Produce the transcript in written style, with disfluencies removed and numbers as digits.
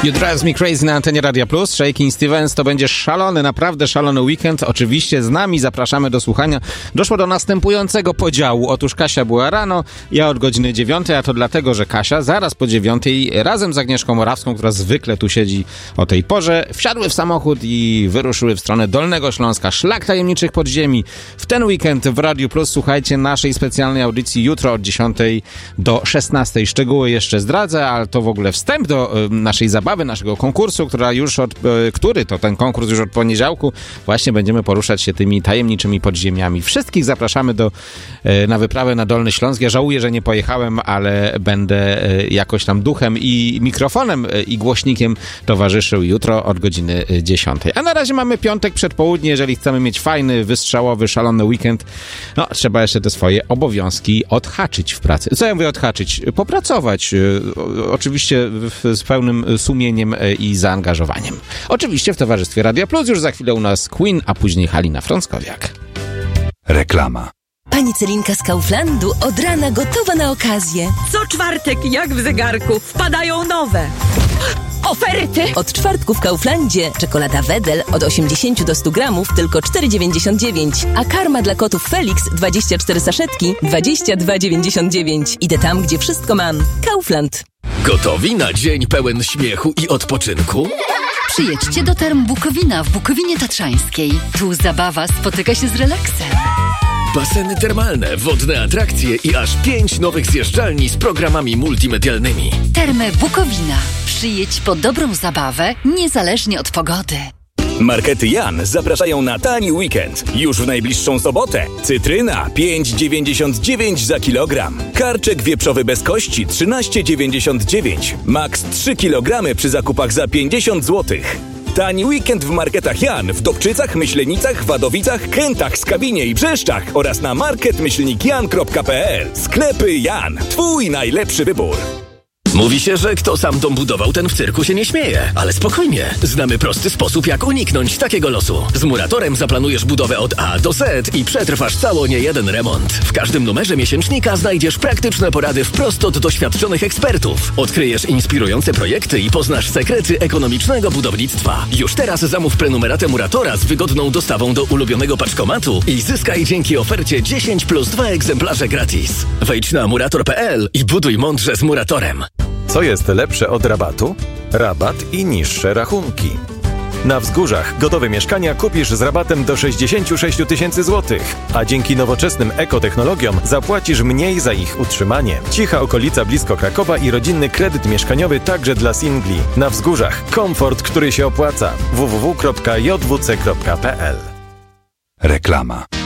You Drive Me Crazy na antenie Radia Plus. Shakin' Stevens, to będzie szalony, naprawdę szalony weekend. Oczywiście z nami zapraszamy do słuchania. Doszło do następującego podziału. Otóż Kasia była rano, ja od godziny 9, a to dlatego, że Kasia zaraz po 9 razem z Agnieszką Morawską, która zwykle tu siedzi o tej porze, wsiadły w samochód i wyruszyły w stronę Dolnego Śląska. Szlak tajemniczych podziemi. W ten weekend w Radiu Plus słuchajcie naszej specjalnej audycji jutro od 10 do 16. Szczegóły jeszcze zdradzę, ale to w ogóle wstęp do naszej zabawy, naszego konkursu, ten konkurs już od poniedziałku właśnie będziemy poruszać się tymi tajemniczymi podziemiami. Wszystkich zapraszamy na wyprawę na Dolny Śląsk. Ja żałuję, że nie pojechałem, ale będę jakoś tam duchem i mikrofonem i głośnikiem towarzyszył jutro od godziny 10. A na razie mamy piątek przedpołudnie. Jeżeli chcemy mieć fajny, wystrzałowy, szalony weekend, no trzeba jeszcze te swoje obowiązki odhaczyć w pracy. Co ja mówię odhaczyć? Popracować. Oczywiście z pełnym sumieniem i zaangażowaniem. Oczywiście w towarzystwie Radia Plus. Już za chwilę u nas Queen, a później Halina Frąckowiak. Reklama. Pani Celinka z Kauflandu od rana gotowa na okazję. Co czwartek, jak w zegarku, wpadają nowe oferty. Od czwartku w Kauflandzie czekolada Wedel od 80 do 100 gramów tylko 4,99, a karma dla kotów Felix 24 saszetki 22,99. Idę tam, gdzie wszystko mam. Kaufland. Gotowi na dzień pełen śmiechu i odpoczynku? Przyjedźcie do Term Bukowina w Bukowinie Tatrzańskiej. Tu zabawa spotyka się z relaksem. Baseny termalne, wodne atrakcje i aż 5 nowych zjeżdżalni z programami multimedialnymi. Termy Bukowina. Przyjedź po dobrą zabawę, niezależnie od pogody. Markety Jan zapraszają na tani weekend. Już w najbliższą sobotę. Cytryna 5,99 za kilogram. Karczek wieprzowy bez kości 13,99. Max 3 kg przy zakupach za 50 zł. Tani weekend w marketach Jan w Dobczycach, Myślenicach, Wadowicach, Kętach, Skawinie i Brzeszczach oraz na market-jan.pl. Sklepy Jan. Twój najlepszy wybór. Mówi się, że kto sam dom budował, ten w cyrku się nie śmieje. Ale spokojnie, znamy prosty sposób, jak uniknąć takiego losu. Z Muratorem zaplanujesz budowę od A do Z i przetrwasz cało niejeden remont. W każdym numerze miesięcznika znajdziesz praktyczne porady wprost od doświadczonych ekspertów. Odkryjesz inspirujące projekty i poznasz sekrety ekonomicznego budownictwa. Już teraz zamów prenumeratę Muratora z wygodną dostawą do ulubionego paczkomatu i zyskaj dzięki ofercie 10 plus 2 egzemplarze gratis. Wejdź na murator.pl i buduj mądrze z Muratorem. Co jest lepsze od rabatu? Rabat i niższe rachunki. Na Wzgórzach gotowe mieszkania kupisz z rabatem do 66 000 złotych, a dzięki nowoczesnym ekotechnologiom zapłacisz mniej za ich utrzymanie. Cicha okolica blisko Krakowa i rodzinny kredyt mieszkaniowy także dla singli. Na Wzgórzach komfort, który się opłaca. www.jwc.pl. Reklama.